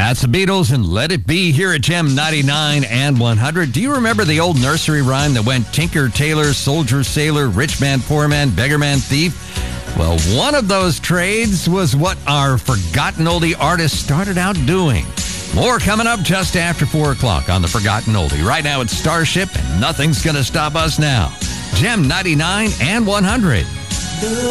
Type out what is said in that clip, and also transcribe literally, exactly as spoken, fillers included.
That's the Beatles and Let It Be here at Gem ninety-nine and one hundred. Do you remember the old nursery rhyme that went tinker, tailor, soldier, sailor, rich man, poor man, beggar man, thief? Well, one of those trades was what our forgotten oldie artist started out doing. More coming up just after four o'clock on the Forgotten Oldie. Right now it's Starship, and nothing's going to stop us now. Gem ninety-nine and one hundred.